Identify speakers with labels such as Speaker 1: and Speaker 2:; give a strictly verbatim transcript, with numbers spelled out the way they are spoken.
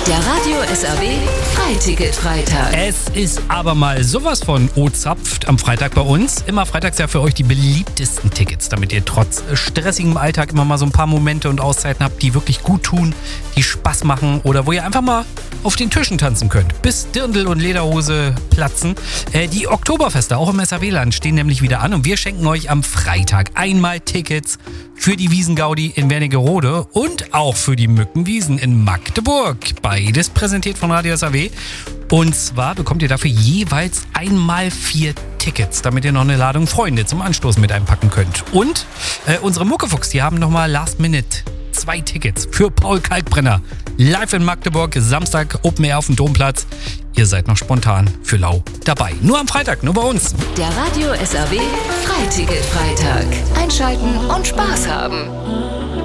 Speaker 1: Der Radio S R W Freiticket-Freitag.
Speaker 2: Es ist aber mal sowas von O-Zapft am Freitag bei uns. Immer freitags ja für euch die beliebtesten Tickets, damit ihr trotz stressigem Alltag immer mal so ein paar Momente und Auszeiten habt, die wirklich gut tun, die Spaß machen oder wo ihr einfach mal auf den Tischen tanzen könnt, bis Dirndl und Lederhose platzen. Äh, die Oktoberfeste, auch im S R W-Land, stehen nämlich wieder an und wir schenken euch am Freitag einmal Tickets für die Wiesengaudi in Wernigerode und auch für die Mückenwiesen in Magdeburg. Beides präsentiert von Radio S R W. Und zwar bekommt ihr dafür jeweils einmal vier Tickets, damit ihr noch eine Ladung Freunde zum Anstoßen mit einpacken könnt. Und äh, unsere Muckefuchs, die haben nochmal Last Minute zwei Tickets für Paul Kalkbrenner. Live in Magdeburg, Samstag, Open Air auf dem Domplatz. Ihr seid noch spontan für lau dabei. Nur am Freitag, nur bei uns.
Speaker 1: Der Radio S R W Freiticket-Freitag. Einschalten und Spaß haben.